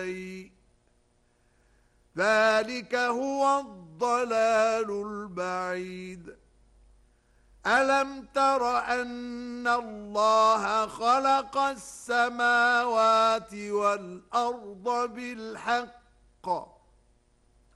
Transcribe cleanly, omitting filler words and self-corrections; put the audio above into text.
ذلك هو الضلال البعيد. ألم تر أن الله خلق السماوات والأرض بالحق